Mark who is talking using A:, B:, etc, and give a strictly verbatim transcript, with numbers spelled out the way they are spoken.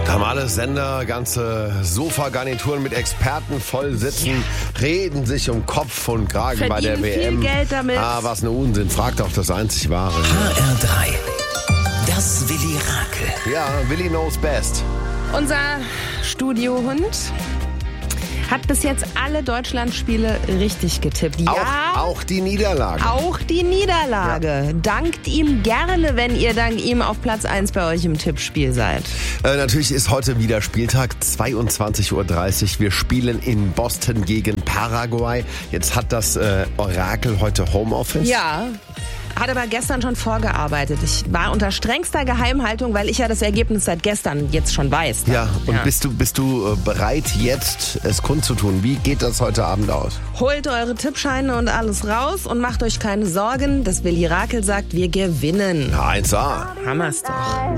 A: Normale Sender, ganze Sofagarnituren mit Experten voll sitzen, reden sich um Kopf und Kragen
B: Verdienen
A: bei der W M.
B: viel Geld damit.
A: Ah, was ein Unsinn. Fragt doch das einzig Wahre.
C: H R drei. Das Willi Rakel.
A: Ja, Willi knows best.
B: Unser Studiohund hat bis jetzt alle Deutschlandspiele richtig getippt. Ja,
A: Auch, auch die Niederlage.
B: auch die Niederlage.
A: Ja.
B: Dankt ihm gerne, wenn ihr dank ihm auf Platz eins bei euch im Tippspiel seid.
A: Äh, natürlich ist heute wieder Spieltag, zweiundzwanzig Uhr dreißig. Wir spielen in Boston gegen Paraguay. Jetzt hat das äh, Orakel heute Homeoffice.
B: Ja, hat aber gestern schon vorgearbeitet. Ich war unter strengster Geheimhaltung, weil ich ja das Ergebnis seit gestern jetzt schon weiß.
A: Ja, und
B: Ja.
A: bist du bist du äh, bereit, jetzt es kundzutun? Wie geht das heute Abend aus?
B: Holt eure Tippscheine und alles raus und macht euch keine Sorgen. Das Willi Rakel sagt, wir gewinnen.
A: eins A.
B: Hammer's doch.